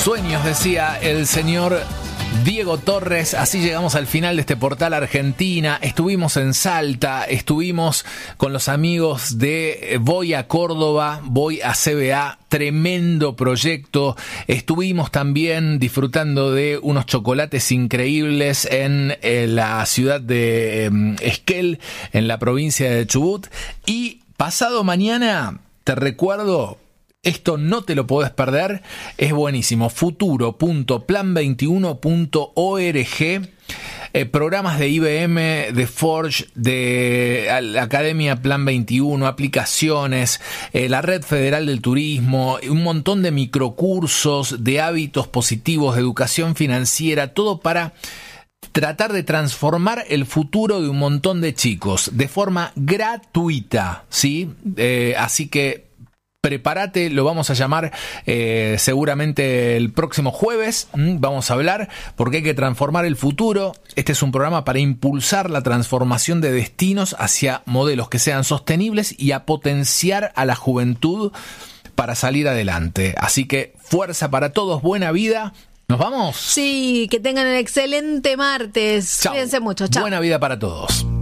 Sueños, decía el señor Diego Torres. Así llegamos al final de este Portal Argentina. Estuvimos en Salta, estuvimos con los amigos de Voy a Córdoba, Voy a CBA, tremendo proyecto. Estuvimos también disfrutando de unos chocolates increíbles en la ciudad de Esquel, en la provincia de Chubut. Y pasado mañana, te recuerdo, esto no te lo podés perder, es buenísimo. Futuro.plan21.org, programas de IBM, de Forge, de la Academia Plan 21, aplicaciones, la Red Federal del Turismo, un montón de microcursos, de hábitos positivos, de educación financiera, todo para tratar de transformar el futuro de un montón de chicos de forma gratuita, ¿sí? Así que prepárate, lo vamos a llamar seguramente el próximo jueves. Vamos a hablar porque hay que transformar el futuro. Este es un programa para impulsar la transformación de destinos hacia modelos que sean sostenibles y a potenciar a la juventud para salir adelante. Así que fuerza para todos, buena vida. ¿Nos vamos? Sí, que tengan un excelente martes. Chau. Cuídense mucho. Chao. Buena vida para todos.